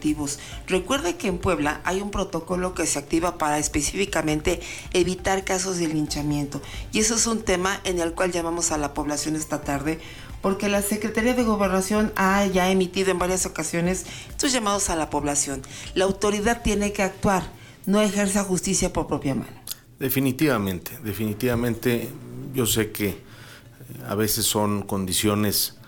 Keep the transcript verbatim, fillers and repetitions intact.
delictivos. Recuerde que en Puebla hay un protocolo que se activa para específicamente evitar casos de linchamiento. Y eso es un tema en el cual llamamos a la población esta tarde, porque la Secretaría de Gobernación ha ya emitido en varias ocasiones estos llamados a la población. La autoridad tiene que actuar, no ejerza justicia por propia mano. Definitivamente, definitivamente yo sé que a veces son condiciones